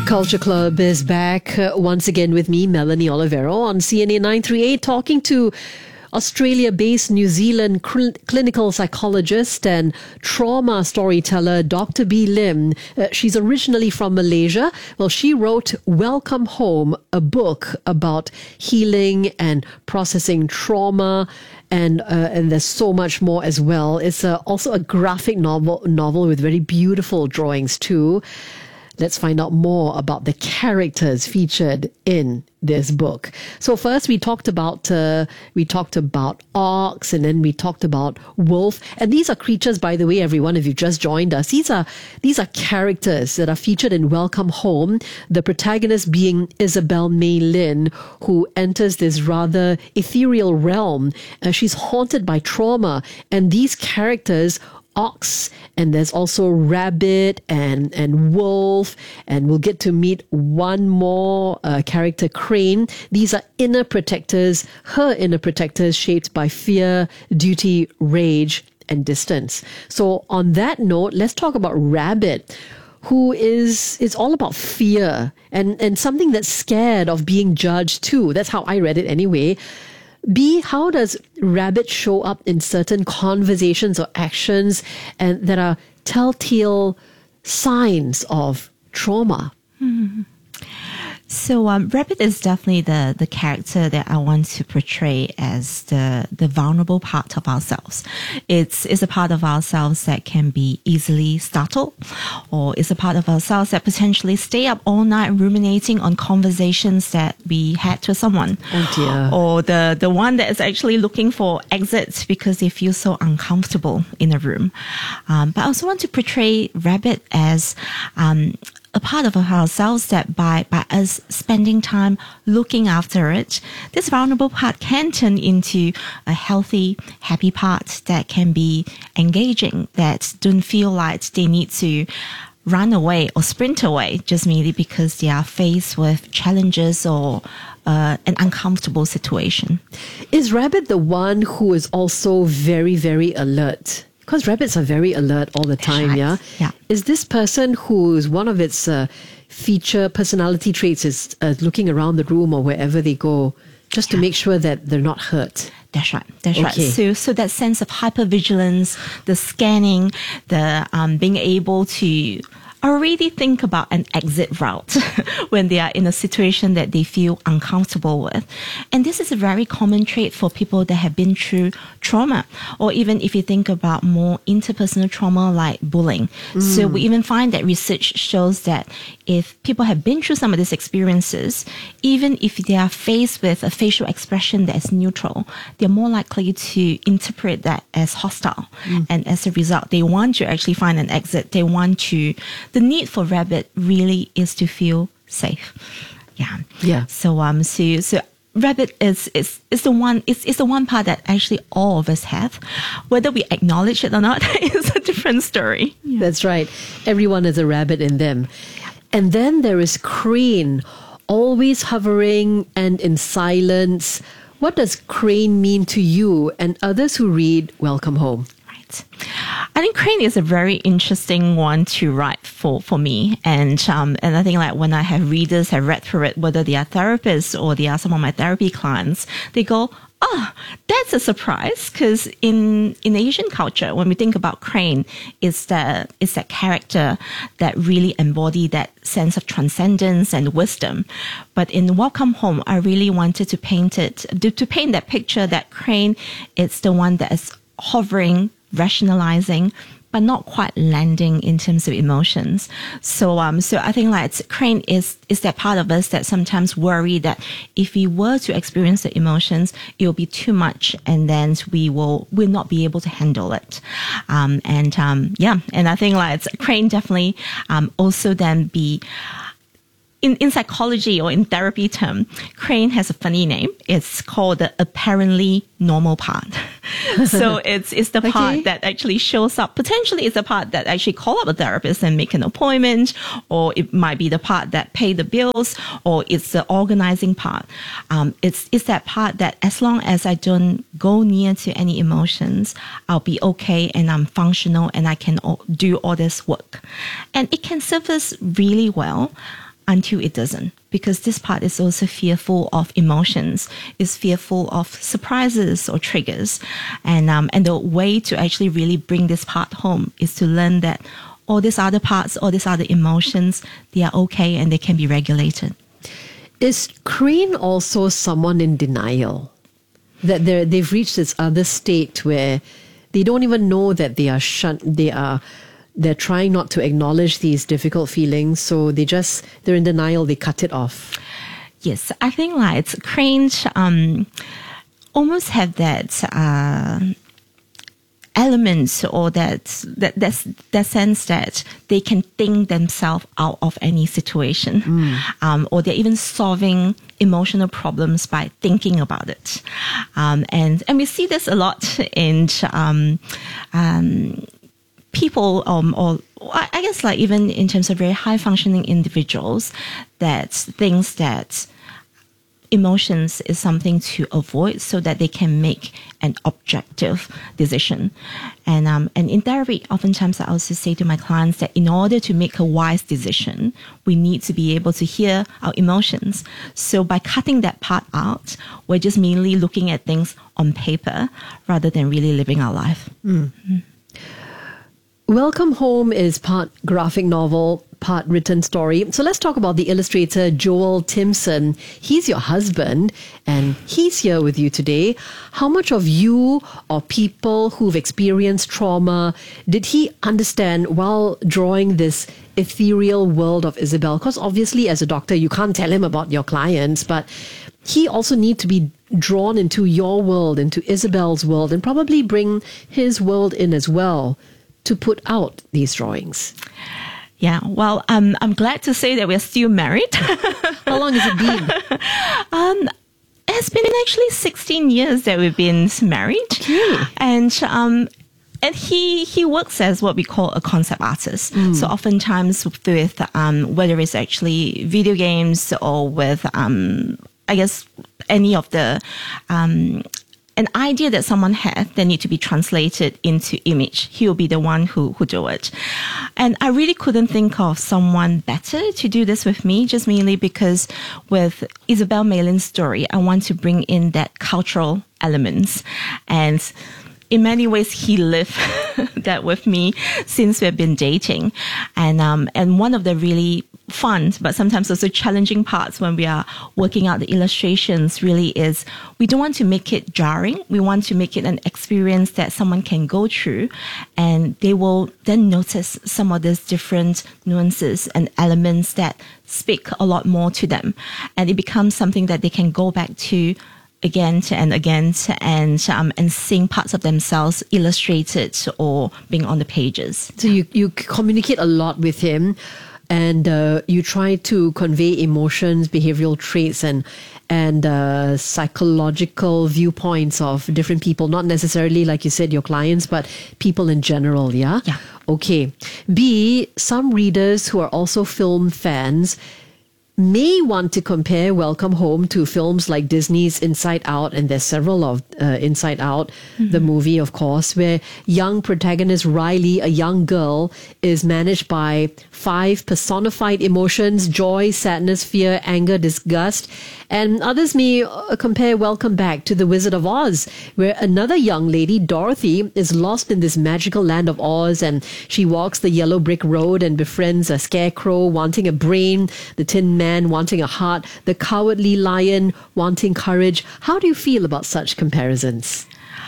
Culture Club is back once again with me, Melanie Olivero, on CNA 938, talking to Australia-based New Zealand clinical psychologist and trauma storyteller, Dr. B. Lim. She's originally from Malaysia. Well, she wrote Welcome Home, a book about healing and processing trauma. And there's so much more as well. It's also a graphic novel with very beautiful drawings too. Let's find out more about the characters featured in this book. So first we talked about ox, and then we talked about wolf. And these are creatures, by the way, everyone, if you've just joined us. These are characters that are featured in Welcome Home. The protagonist being Isabel May Lin, who enters this rather ethereal realm. She's haunted by trauma, and these characters, ox, and there's also rabbit and wolf, and we'll get to meet one more character, Crane. These are inner protectors, her inner protectors, shaped by fear, duty, rage, and distance. So on that note, let's talk about Rabbit, who is all about fear and something that's scared of being judged too. That's how I read it anyway. B, how does Rabbit show up in certain conversations or actions and that are telltale signs of trauma? Mm-hmm. So Rabbit is definitely the character that I want to portray as the vulnerable part of ourselves. It's a part of ourselves that can be easily startled, or it's a part of ourselves that potentially stay up all night ruminating on conversations that we had with someone. Oh dear. Or the one that is actually looking for exits because they feel so uncomfortable in a room. But I also want to portray Rabbit as a part of ourselves that by us spending time looking after it, this vulnerable part can turn into a healthy, happy part that can be engaging, that don't feel like they need to run away or sprint away just merely because they are faced with challenges or an uncomfortable situation. Is Rabbit the one who is also very, very alert? Because rabbits are very alert all the time, right. Yeah? Yeah. Is this person who's one of its feature personality traits is looking around the room or wherever they go just to make sure that they're not hurt? That's right. That's right. So that sense of hypervigilance, the scanning, the being able to already think about an exit route when they are in a situation that they feel uncomfortable with. And this is a very common trait for people that have been through trauma, or even if you think about more interpersonal trauma like bullying. So we even find that research shows that if people have been through some of these experiences, even if they are faced with a facial expression that is neutral, they're more likely to interpret that as hostile. And as a result, they want to actually find an exit. They want to... The need for Rabbit really is to feel safe. Yeah. So Rabbit is the one. It's the one part that actually all of us have. Whether we acknowledge it or not is a different story. Yeah. That's right. Everyone has a rabbit in them. And then there is Crane, always hovering and in silence. What does Crane mean to you and others who read Welcome Home? I think Crane is a very interesting one to write for me. And I think like when I have readers have read through it, whether they are therapists or they are some of my therapy clients, they go, oh, that's a surprise. Because in Asian culture, when we think about Crane, it's that character that really embody that sense of transcendence and wisdom. But in Welcome Home, I really wanted to paint that picture that Crane is the one that is hovering, rationalizing, but not quite landing in terms of emotions. So I think like Crane is that part of us that sometimes worry that if we were to experience the emotions, it will be too much, and then we'll not be able to handle it. And I think like Crane definitely also then be. In psychology or in therapy term, Crane has a funny name. It's called the apparently normal part. So it's the part that actually shows up. Potentially it's the part that actually call up a therapist and make an appointment, or it might be the part that pay the bills, or it's the organizing part. It's that part that as long as I don't go near to any emotions, I'll be okay and I'm functional and I can do all this work. And it can serve us really well until it doesn't. Because this part is also fearful of emotions, is fearful of surprises or triggers. And the way to actually really bring this part home is to learn that all these other parts, all these other emotions, they are okay and they can be regulated. Is Crane also someone in denial? That they've reached this other state where they don't even know that they're trying not to acknowledge these difficult feelings, so they're in denial, they cut it off. Yes, I think like Cranes almost have that elements or that sense that they can think themselves out of any situation, or they're even solving emotional problems by thinking about it, and we see this a lot in people, or I guess like even in terms of very high functioning individuals, that thinks that emotions is something to avoid so that they can make an objective decision. And in therapy, oftentimes I also say to my clients that in order to make a wise decision, we need to be able to hear our emotions. So by cutting that part out, we're just mainly looking at things on paper rather than really living our life. Welcome Home is part graphic novel, part written story. So let's talk about the illustrator Joel Timson. He's your husband and he's here with you today. How much of you or people who've experienced trauma did he understand while drawing this ethereal world of Isabel? Because obviously as a doctor, you can't tell him about your clients, but he also needs to be drawn into your world, into Isabel's world, and probably bring his world in as well to put out these drawings. Yeah, well, I'm glad to say that we're still married. How long has it been? It's been actually 16 years that we've been married. Okay. And he works as what we call a concept artist. So oftentimes with whether it's actually video games or with I guess any of the an idea that someone has that need to be translated into image, he will be the one who do it. And I really couldn't think of someone better to do this with me, just mainly because with Isabel Mei Lin's story, I want to bring in that cultural elements. And in many ways, he lived that with me since we've been dating. And one of the really fun, but sometimes also challenging parts when we are working out the illustrations really is we don't want to make it jarring. We want to make it an experience that someone can go through and they will then notice some of these different nuances and elements that speak a lot more to them. And it becomes something that they can go back to again and seeing parts of themselves illustrated or being on the pages. So you communicate a lot with him, and you try to convey emotions, behavioral traits, and psychological viewpoints of different people. Not necessarily, like you said, your clients, but people in general. Yeah. Yeah. Okay. B, some readers who are also film fans may want to compare Welcome Home to films like Disney's Inside Out, and there's several of Inside Out, the movie, of course, where young protagonist Riley, a young girl, is managed by 5 personified emotions: joy, sadness, fear, anger, disgust. And others may compare Welcome Back to The Wizard of Oz, where another young lady, Dorothy, is lost in this magical land of Oz, and she walks the yellow brick road and befriends a scarecrow wanting a brain, the Tin Man wanting a heart, the cowardly lion wanting courage. How do you feel about such comparisons?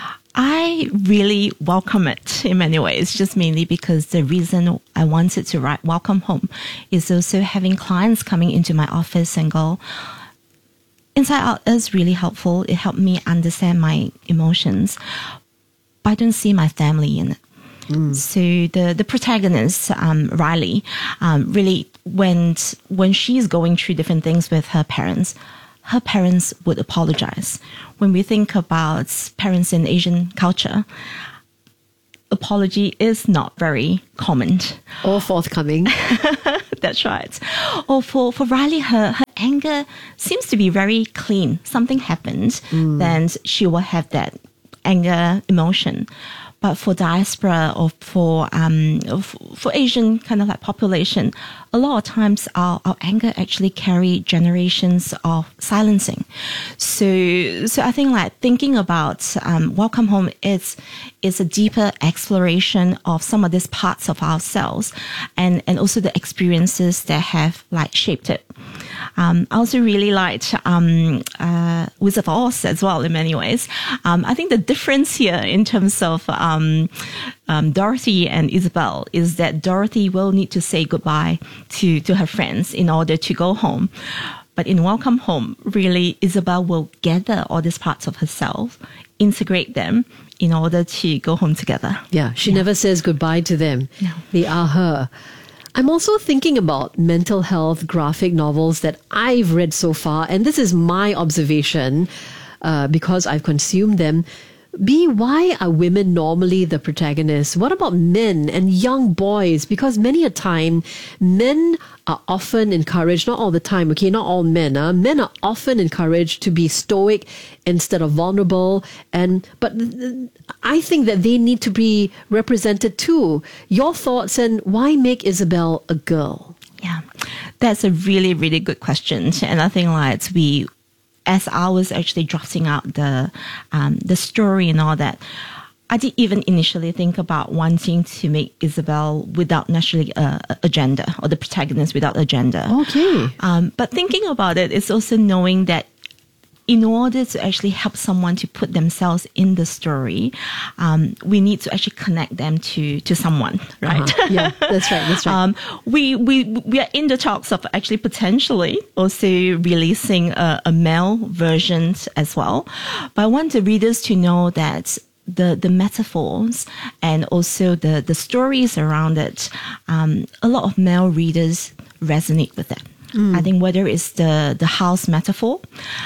I really welcome it in many ways, just mainly because the reason I wanted to write Welcome Home is also having clients coming into my office and go, Inside Out is really helpful. It helped me understand my emotions, but I don't see my family in it. So the protagonist, Riley, really when she's going through different things with her parents would apologize. When we think about parents in Asian culture, apology is not very common. Or forthcoming. That's right. Or for Riley, her anger seems to be very clean. Something happened, then she will have that anger emotion. But for diaspora or for Asian kind of like population, a lot of times our anger actually carry generations of silencing. So I think like thinking about Welcome Home is a deeper exploration of some of these parts of ourselves and also the experiences that have like shaped it. I also really liked Wizard of Oz as well in many ways. I think the difference here in terms of Dorothy and Isabel is that Dorothy will need to say goodbye to her friends in order to go home. But in Welcome Home, really, Isabel will gather all these parts of herself, integrate them in order to go home together. Yeah, she never says goodbye to them. No. They are her. I'm also thinking about mental health graphic novels that I've read so far, and this is my observation because I've consumed them. Why are women normally the protagonists? What about men and young boys? Because many a time, men are often encouraged, not all the time, okay, not all men, men are often encouraged to be stoic instead of vulnerable. But I think that they need to be represented too. Your thoughts, and why make Isabel a girl? Yeah, that's a really, really good question. And I think like as I was actually drafting out the story and all that, I did even initially think about wanting to make Isabel without necessarily a gender, or the protagonist without a gender. Okay. But thinking about it, it's also knowing that in order to actually help someone to put themselves in the story, we need to actually connect them to someone, right? Yeah, that's right. That's right. We are in the talks of actually potentially also releasing a male version as well. But I want the readers to know that the metaphors and also the stories around it, a lot of male readers resonate with them. I think whether it's the house metaphor,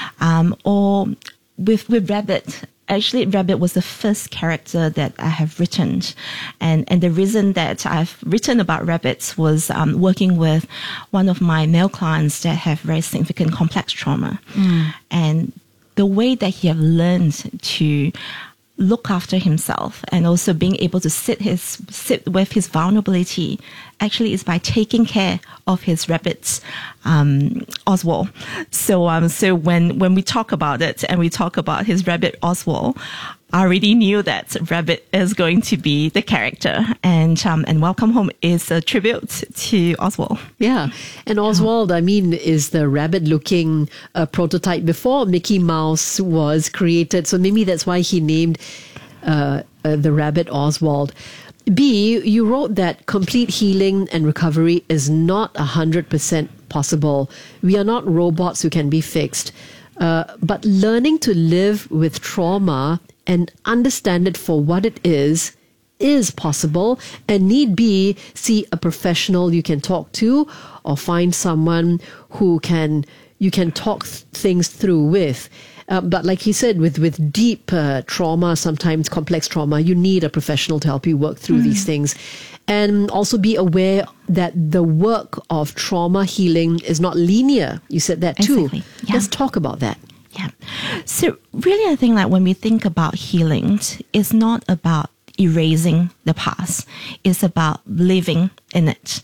or with Rabbit. Actually, Rabbit was the first character that I have written. And the reason that I've written about rabbits was working with one of my male clients that have very significant complex trauma. And the way that he have learned to look after himself and also being able to sit with his vulnerability actually is by taking care of his rabbits, Oswald. So when we talk about it and we talk about his rabbit Oswald, I already knew that Rabbit is going to be the character, and Welcome Home is a tribute to Oswald. Yeah, and Oswald, I mean, is the rabbit-looking prototype before Mickey Mouse was created. So maybe that's why he named the rabbit Oswald. B, you wrote that complete healing and recovery is not 100% possible. We are not robots who can be fixed. But learning to live with trauma and understand it for what it is possible, and need be see a professional you can talk to, or find someone who you can talk things through with. But like he said, with deep trauma, sometimes complex trauma, you need a professional to help you work through these things. And also be aware that the work of trauma healing is not linear. You said that too. Exactly. Yeah. Let's talk about that. Yeah. So really, I think like when we think about healing, it's not about erasing the past. It's about living in it.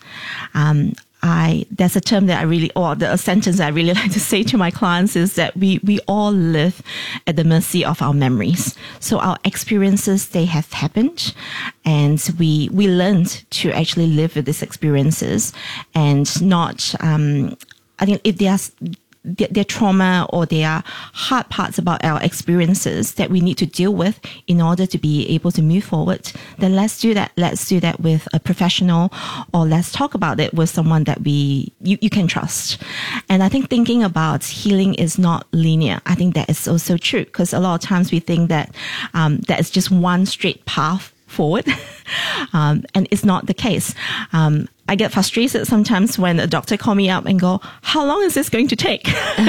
There's a term that a sentence that I really like to say to my clients is that we all live at the mercy of our memories. So our experiences, they have happened, and we learned to actually live with these experiences and not, I think if their trauma or their hard parts about our experiences that we need to deal with in order to be able to move forward, then let's do that. Let's do that with a professional, or let's talk about it with someone that you can trust. And I think thinking about healing is not linear. I think that is also true, because a lot of times we think that that is just one straight path forward. And it's not the case. I get frustrated sometimes when a doctor call me up and go, how long is this going to take?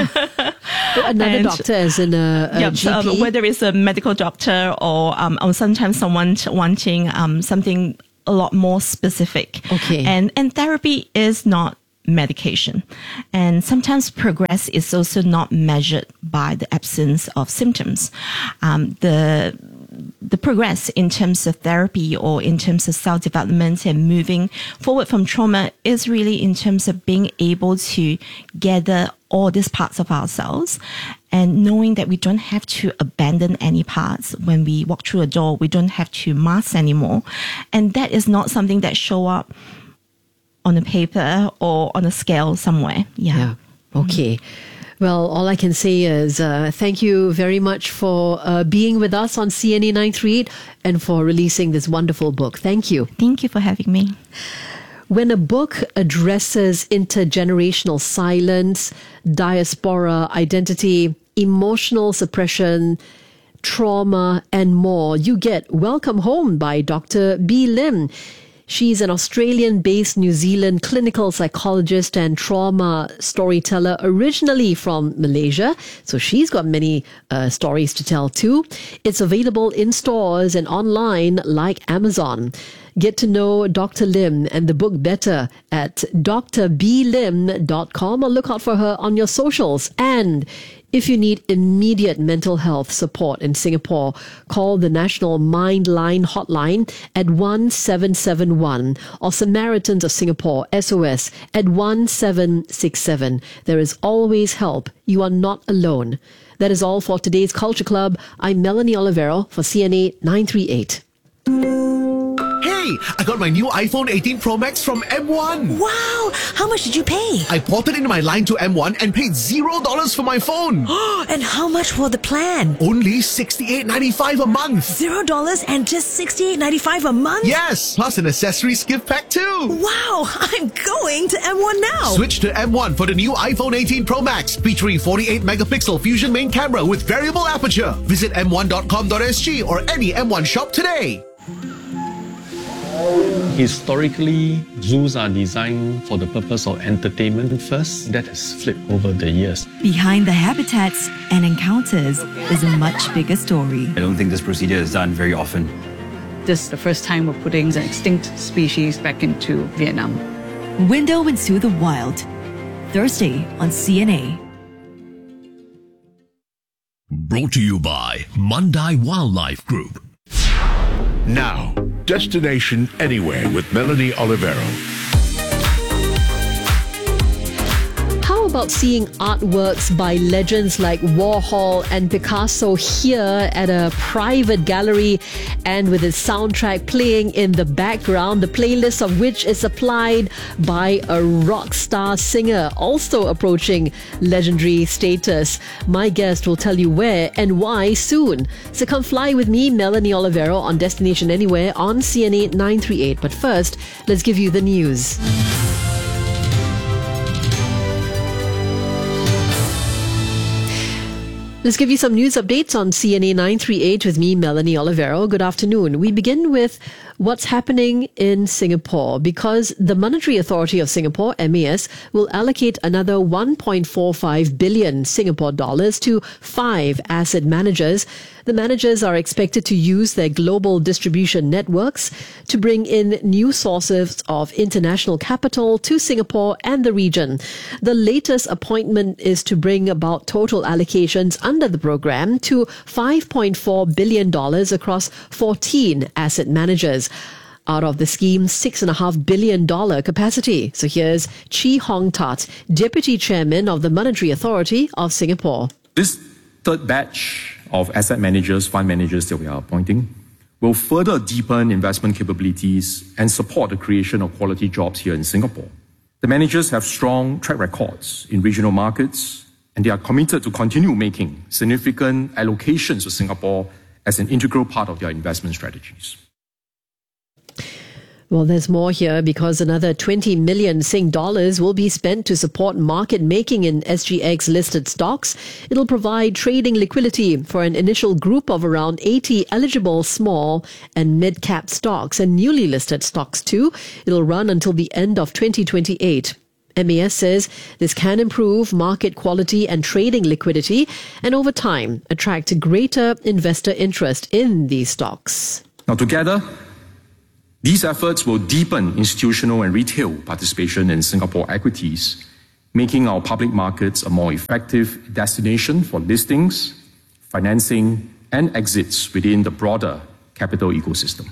Another doctor as in a GP? Whether it's a medical doctor or sometimes someone wanting something a lot more specific. Okay. And therapy is not medication. And sometimes progress is also not measured by the absence of symptoms. the progress in terms of therapy or in terms of self-development and moving forward from trauma is really in terms of being able to gather all these parts of ourselves and knowing that we don't have to abandon any parts when we walk through a door. We don't have to mask anymore. And that is not something that show up on a paper or on a scale somewhere. Yeah. Okay. Well, all I can say is thank you very much for being with us on CNA 938 and for releasing this wonderful book. Thank you. Thank you for having me. When a book addresses intergenerational silence, diaspora identity, emotional suppression, trauma, and more, you get Welcome Home by Dr. Bee Lim. She's an Australian-based New Zealand clinical psychologist and trauma storyteller, originally from Malaysia. So she's got many stories to tell too. It's available in stores and online like Amazon. Get to know Dr. Lim and the book better at drbeelim.com or look out for her on your socials. And if you need immediate mental health support in Singapore, call the National Mind Line hotline at 1771 or Samaritans of Singapore, SOS, at 1767. There is always help. You are not alone. That is all for today's Culture Club. I'm Melanie Olivero for CNA 938. Hey, I got my new iPhone 18 Pro Max from M1. Wow! How much did you pay? I ported in my line to M1 and paid $0 for my phone. And how much for the plan? Only $68.95 a month. $0 and just $68.95 a month? Yes, plus an accessories gift pack too. Wow! I'm going to M1 now. Switch to M1 for the new iPhone 18 Pro Max, featuring 48-megapixel Fusion main camera with variable aperture. Visit m1.com.sg or any M1 shop today. Historically, zoos are designed for the purpose of entertainment first. That has flipped over the years. Behind the habitats and encounters is a much bigger story. I don't think this procedure is done very often. This is the first time we're putting an extinct species back into Vietnam. Window into the Wild, Thursday on CNA. Brought to you by Mandai Wildlife Group. Now, Destination Anywhere with Melanie Olivero. How about seeing artworks by legends like Warhol and Picasso here at a private gallery and with its soundtrack playing in the background, the playlist of which is supplied by a rock star singer also approaching legendary status. My guest will tell you where and why soon. So come fly with me, Melanie Olivero, on Destination Anywhere on CNA 938. But first, let's give you the news. Let's give you some news updates on CNA 938 with me, Melanie Olivero. Good afternoon. We begin with what's happening in Singapore because the Monetary Authority of Singapore, MAS, will allocate another 1.45 billion Singapore dollars to 5 asset managers. The managers are expected to use their global distribution networks to bring in new sources of international capital to Singapore and the region. The latest appointment is to bring about total allocations under the program to $5.4 billion across 14 asset managers out of the scheme's $6.5 billion capacity. So here's Chee Hong Tat, Deputy Chairman of the Monetary Authority of Singapore. This third batch of asset managers, fund managers that we are appointing, will further deepen investment capabilities and support the creation of quality jobs here in Singapore. The managers have strong track records in regional markets, and they are committed to continue making significant allocations to Singapore as an integral part of their investment strategies. Well, there's more here because another 20 million Sing dollars will be spent to support market making in SGX listed stocks. It'll provide trading liquidity for an initial group of around 80 eligible small and mid-cap stocks and newly listed stocks too. It'll run until the end of 2028. MAS says this can improve market quality and trading liquidity and over time attract greater investor interest in these stocks. Now together, these efforts will deepen institutional and retail participation in Singapore equities, making our public markets a more effective destination for listings, financing, and exits within the broader capital ecosystem.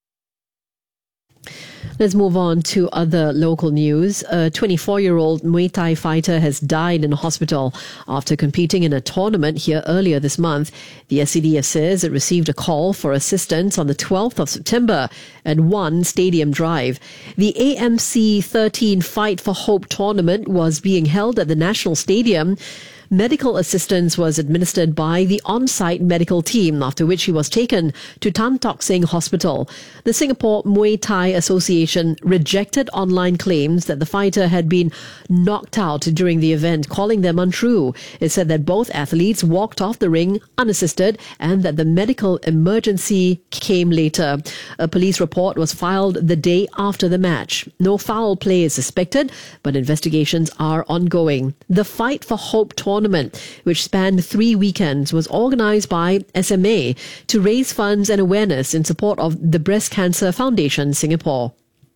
Let's move on to other local news. A 24-year-old Muay Thai fighter has died in a hospital after competing in a tournament here earlier this month. The SCDF says it received a call for assistance on the 12th of September at 1 Stadium Drive. The AMC 13 Fight for Hope tournament was being held at the National Stadium. Medical assistance was administered by the on-site medical team, after which he was taken to Tan Tock Seng Hospital. The Singapore Muay Thai Association rejected online claims that the fighter had been knocked out during the event, calling them untrue. It said that both athletes walked off the ring unassisted and that the medical emergency came later. A police report was filed the day after the match. No foul play is suspected, but investigations are ongoing. The Fight for Hope tournament, which spanned 3 weekends, was organized by SMA to raise funds and awareness in support of the Breast Cancer Foundation Singapore.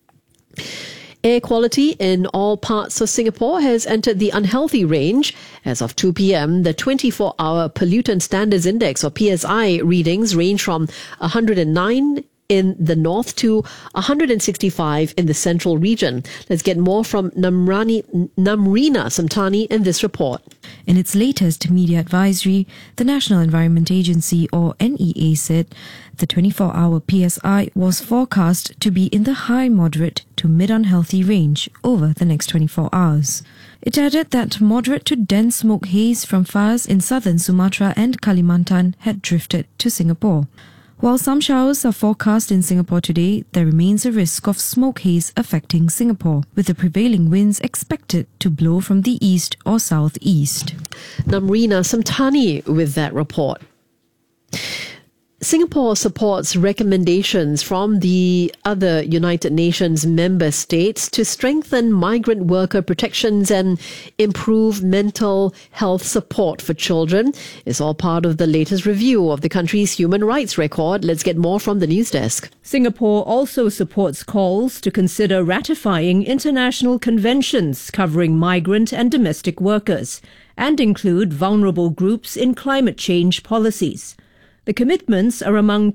Air quality in all parts of Singapore has entered the unhealthy range. As of 2 p.m., the 24-hour Pollutant Standards Index, or PSI, readings range from 109 in the north to 165 in the central region. Let's get more from Namrina Samtani in this report. In its latest media advisory, the National Environment Agency, or NEA, said the 24-hour PSI was forecast to be in the high moderate to mid-unhealthy range over the next 24 hours. It added that moderate to dense smoke haze from fires in southern Sumatra and Kalimantan had drifted to Singapore. While some showers are forecast in Singapore today, there remains a risk of smoke haze affecting Singapore, with the prevailing winds expected to blow from the east or southeast. Namrina Samtani with that report. Singapore supports recommendations from the other United Nations member states to strengthen migrant worker protections and improve mental health support for children. It's all part of the latest review of the country's human rights record. Let's get more from the news desk. Singapore also supports calls to consider ratifying international conventions covering migrant and domestic workers and include vulnerable groups in climate change policies. The commitments are among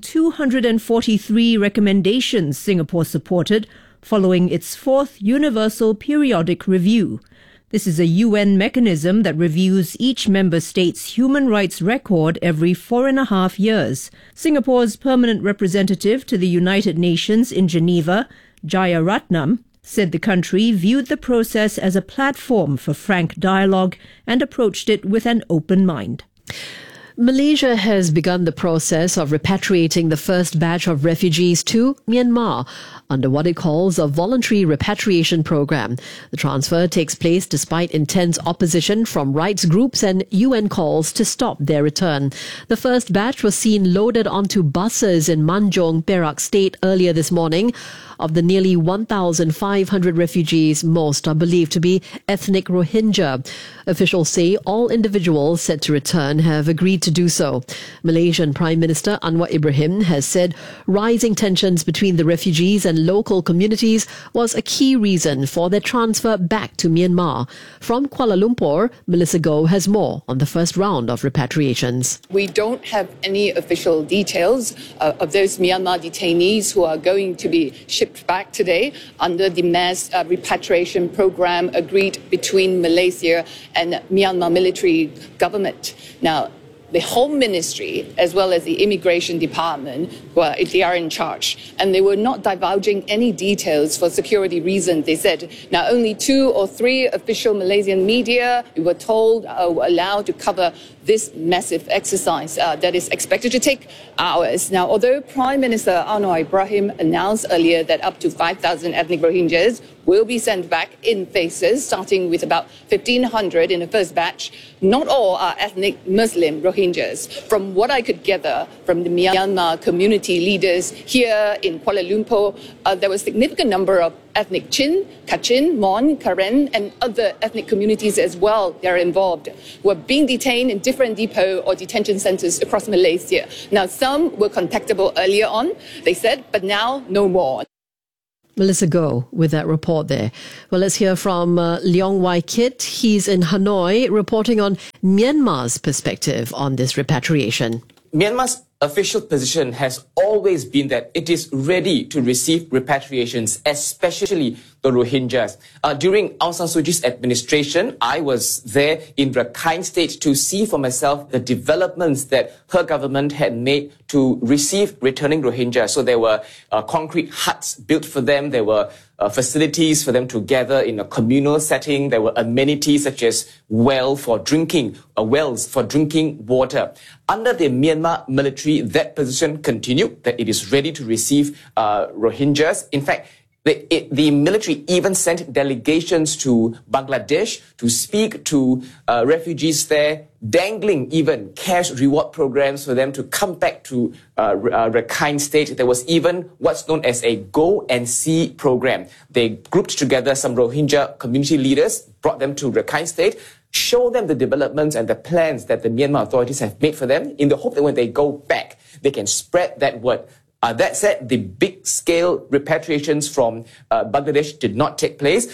243 recommendations Singapore supported following its fourth Universal Periodic Review. This is a UN mechanism that reviews each member state's human rights record every 4.5 years. Singapore's permanent representative to the United Nations in Geneva, Jayaratnam, said the country viewed the process as a platform for frank dialogue and approached it with an open mind. Malaysia has begun the process of repatriating the first batch of refugees to Myanmar under what it calls a voluntary repatriation program. The transfer takes place despite intense opposition from rights groups and UN calls to stop their return. The first batch was seen loaded onto buses in Manjong, Perak State earlier this morning. Of the nearly 1,500 refugees, most are believed to be ethnic Rohingya. Officials say all individuals set to return have agreed to do so. Malaysian Prime Minister Anwar Ibrahim has said rising tensions between the refugees and local communities was a key reason for their transfer back to Myanmar. From Kuala Lumpur, Melissa Goh has more on the first round of repatriations. We don't have any official details of those Myanmar detainees who are going to be shipped back today under the mass repatriation program agreed between Malaysia and Myanmar military government. Now, the Home Ministry, as well as the Immigration Department, they are in charge. And they were not divulging any details for security reasons. They said now only 2 or 3 official Malaysian media, we were told, were allowed to cover this massive exercise that is expected to take hours. Now, although Prime Minister Anwar Ibrahim announced earlier that up to 5,000 ethnic Rohingyas will be sent back in phases, starting with about 1,500 in the first batch, not all are ethnic Muslim Rohingyas. From what I could gather from the Myanmar community leaders here in Kuala Lumpur, there was a significant number of ethnic Chin, Kachin, Mon, Karen, and other ethnic communities as well that are involved, who are being detained in different depot or detention centers across Malaysia. Now, some were contactable earlier on, they said, but now no more. Melissa Goh with that report there. Well, let's hear from Leong Wai Kit. He's in Hanoi reporting on Myanmar's perspective on this repatriation. Myanmar's official position has always been that it is ready to receive repatriations, especially the Rohingyas. During Aung San Suu Kyi's administration, I was there in Rakhine State to see for myself the developments that her government had made to receive returning Rohingyas. So there were concrete huts built for them. There were facilities for them to gather in a communal setting. There were amenities such as wells for drinking water. Under the Myanmar military, that position continued, that it is ready to receive Rohingyas. In fact, the military even sent delegations to Bangladesh to speak to refugees there, dangling even cash reward programs for them to come back to Rakhine State. There was even what's known as a Go and See program. They grouped together some Rohingya community leaders, brought them to Rakhine State, show them the developments and the plans that the Myanmar authorities have made for them in the hope that when they go back, they can spread that word. That said, the big-scale repatriations from Bangladesh did not take place.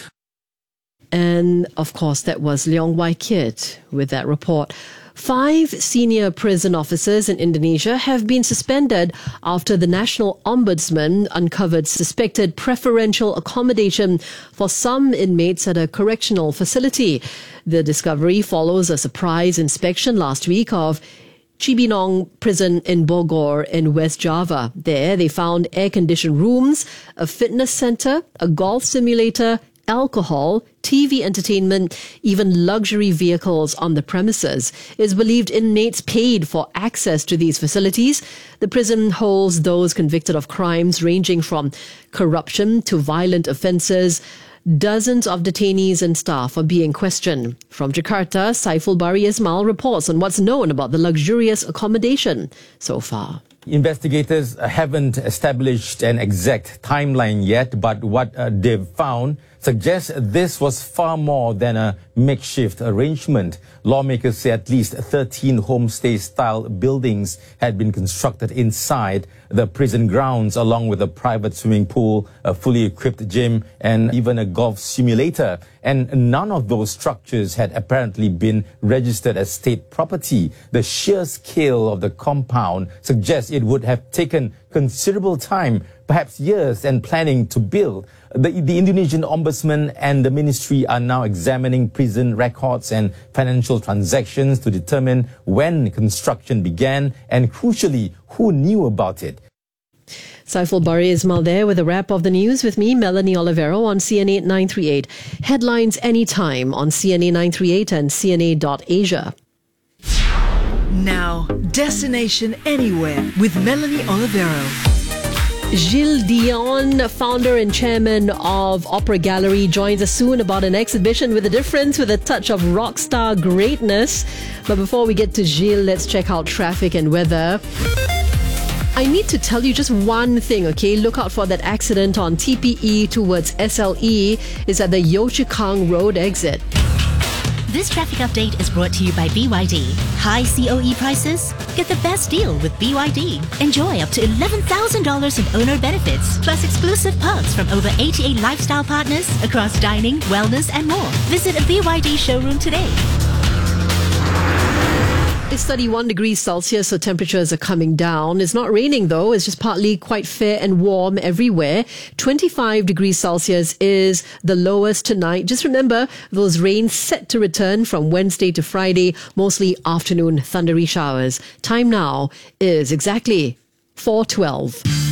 And, of course, that was Leong Wai Kit with that report. 5 senior prison officers in Indonesia have been suspended after the National Ombudsman uncovered suspected preferential accommodation for some inmates at a correctional facility. The discovery follows a surprise inspection last week of Cibinong prison in Bogor in West Java. There, they found air-conditioned rooms, a fitness center, a golf simulator, alcohol, TV entertainment, even luxury vehicles on the premises. It's believed inmates paid for access to these facilities. The prison holds those convicted of crimes ranging from corruption to violent offences. Dozens of detainees and staff are being questioned. From Jakarta, Saiful Bari Ismail reports on what's known about the luxurious accommodation so far. Investigators haven't established an exact timeline yet, but what they've found suggests this was far more than a makeshift arrangement. Lawmakers say at least 13 homestay-style buildings had been constructed inside the prison grounds, along with a private swimming pool, a fully equipped gym, and even a golf simulator. And none of those structures had apparently been registered as state property. The sheer scale of the compound suggests it would have taken considerable time, perhaps years, and planning to build. The Indonesian Ombudsman and the ministry are now examining prison records and financial transactions to determine when construction began and, crucially, who knew about it. Saiful Bari Ismail there with a wrap of the news with me, Melanie Olivero, on CNA 938. Headlines anytime on CNA 938 and CNA.Asia. Now, Destination Anywhere with Melanie Olivero. Gilles Dion, founder and chairman of Opera Gallery, joins us soon about an exhibition with a difference, with a touch of rock star greatness. But before we get to Gilles, let's check out traffic and weather. I need to tell you just one thing, okay? Look out for that accident on TPE towards SLE. It's at the Yio Chu Kang Road exit. This traffic update is brought to you by BYD. High COE prices? Get the best deal with BYD. Enjoy up to $11,000 in owner benefits, plus exclusive perks from over 88 lifestyle partners across dining, wellness, and more. Visit a BYD showroom today. It's 31 degrees Celsius, so temperatures are coming down. It's not raining though. It's just partly quite fair and warm everywhere. 25 degrees Celsius is the lowest tonight. Just remember, those rains set to return from Wednesday to Friday, mostly afternoon thundery showers. Time now is exactly 4:12.